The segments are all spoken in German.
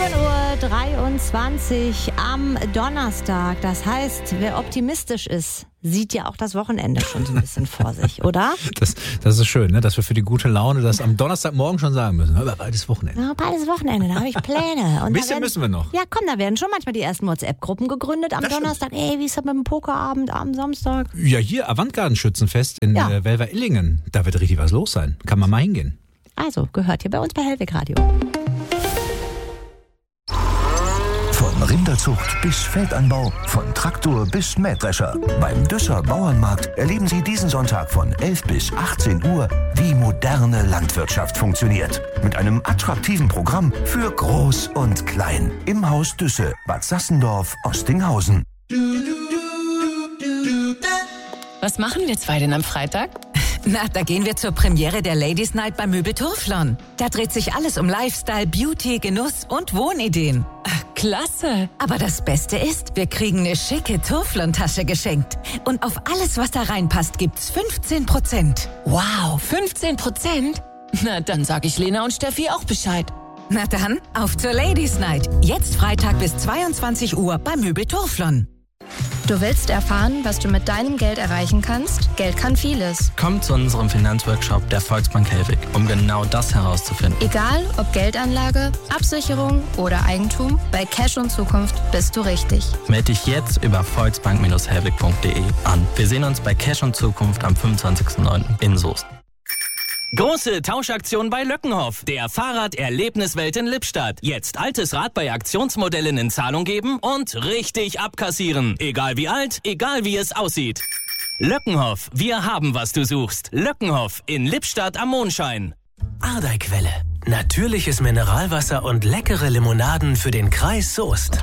7:23 Uhr am Donnerstag. Das heißt, wer optimistisch ist, sieht ja auch das Wochenende schon so ein bisschen vor sich, oder? Das ist schön, ne? Dass wir für die gute Laune das am Donnerstagmorgen schon sagen müssen. Aber bald ist Wochenende. Ja, bald ist Wochenende, da habe ich Pläne. Und ein bisschen müssen wir noch. Ja, komm, da werden schon manchmal die ersten WhatsApp-Gruppen gegründet am Donnerstag. Ey, wie ist das mit dem Pokerabend am Samstag? Ja, hier Avantgarden-Schützenfest in Welver-Illingen. Da wird richtig was los sein. Kann man mal hingehen. Also, gehört hier bei uns bei Hellweg Radio. Von Rinderzucht bis Feldanbau, von Traktor bis Mähdrescher. Beim Düsser Bauernmarkt erleben Sie diesen Sonntag von 11 bis 18 Uhr, wie moderne Landwirtschaft funktioniert. Mit einem attraktiven Programm für Groß und Klein. Im Haus Düsse, Bad Sassendorf, Ostinghausen. Was machen wir zwei denn am Freitag? Na, da gehen wir zur Premiere der Ladies Night bei Möbel Turflon. Da dreht sich alles um Lifestyle, Beauty, Genuss und Wohnideen. Ach, klasse. Aber das Beste ist, wir kriegen eine schicke Turflon-Tasche geschenkt. Und auf alles, was da reinpasst, gibt's 15%. Wow, 15%? Na, dann sag ich Lena und Steffi auch Bescheid. Na dann, auf zur Ladies Night. Jetzt Freitag bis 22 Uhr bei Möbel Turflon. Du willst erfahren, was du mit deinem Geld erreichen kannst? Geld kann vieles. Komm zu unserem Finanzworkshop der Volksbank Hellwig, um genau das herauszufinden. Egal, ob Geldanlage, Absicherung oder Eigentum, bei Cash und Zukunft bist du richtig. Melde dich jetzt über volksbank-hellwig.de an. Wir sehen uns bei Cash und Zukunft am 25.09. in Soest. Große Tauschaktion bei Löckenhoff, der Fahrraderlebniswelt in Lippstadt. Jetzt altes Rad bei Aktionsmodellen in Zahlung geben und richtig abkassieren. Egal wie alt, egal wie es aussieht. Löckenhoff, wir haben, was du suchst. Löckenhoff in Lippstadt am Mondschein. Ardeiquelle. Natürliches Mineralwasser und leckere Limonaden für den Kreis Soest.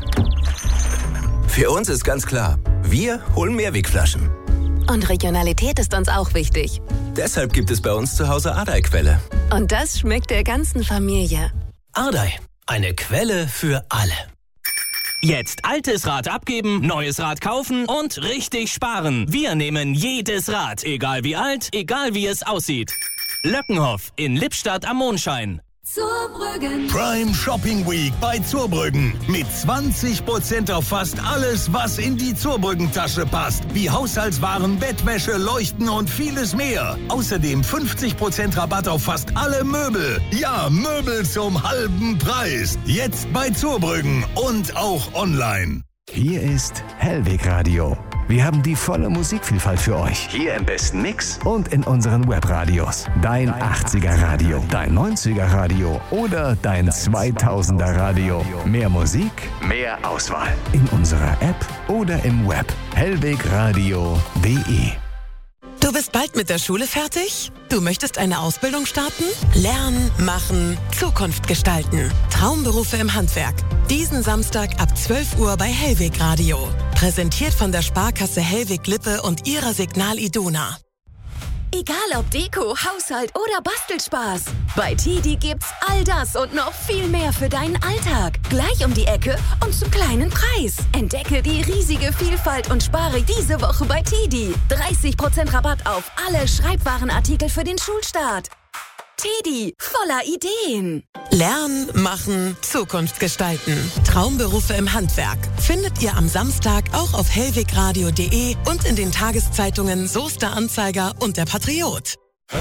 Für uns ist ganz klar, wir holen Mehrwegflaschen. Und Regionalität ist uns auch wichtig. Deshalb gibt es bei uns zu Hause Ardeiquelle. Und das schmeckt der ganzen Familie. Ardei, eine Quelle für alle. Jetzt altes Rad abgeben, neues Rad kaufen und richtig sparen. Wir nehmen jedes Rad, egal wie alt, egal wie es aussieht. Löckenhoff in Lippstadt am Mondschein. Zurbrüggen. Prime Shopping Week bei Zurbrüggen. Mit 20% auf fast alles, was in die Zurbrüggen-Tasche passt. Wie Haushaltswaren, Bettwäsche, Leuchten und vieles mehr. Außerdem 50% Rabatt auf fast alle Möbel. Ja, Möbel zum halben Preis. Jetzt bei Zurbrüggen und auch online. Hier ist Hellweg Radio. Wir haben die volle Musikvielfalt für euch. Hier im besten Mix und in unseren Webradios. Dein 80er Radio, dein 90er Radio oder dein 2000er Radio. Mehr Musik, mehr Auswahl. In unserer App oder im Web. hellwegradio.de. Du bist bald mit der Schule fertig? Du möchtest eine Ausbildung starten? Lernen, machen, Zukunft gestalten. Traumberufe im Handwerk. Diesen Samstag ab 12 Uhr bei Hellweg Radio. Präsentiert von der Sparkasse Hellweg-Lippe und ihrer Signal Iduna. Egal ob Deko, Haushalt oder Bastelspaß. Bei TIDI gibt's all das und noch viel mehr für deinen Alltag. Gleich um die Ecke und zum kleinen Preis. Entdecke die riesige Vielfalt und spare diese Woche bei TIDI. 30% Rabatt auf alle Schreibwarenartikel für den Schulstart. TIDI, voller Ideen. Lernen, machen, Zukunft gestalten. Traumberufe im Handwerk. Findet ihr am Samstag auch auf hellwegradio.de und in den Tageszeitungen Soester Anzeiger und der Patriot.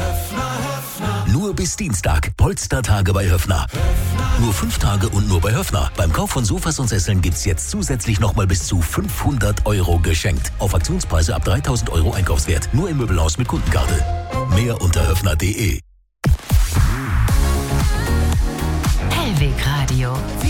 Nur bis Dienstag. Polstertage bei Höffner. Nur 5 Tage und nur bei Höffner. Beim Kauf von Sofas und Sesseln gibt's jetzt zusätzlich nochmal bis zu 500 € geschenkt. Auf Aktionspreise ab 3.000 € Einkaufswert. Nur im Möbelhaus mit Kundenkarte. Mehr unter höffner.de. Hellweg Radio.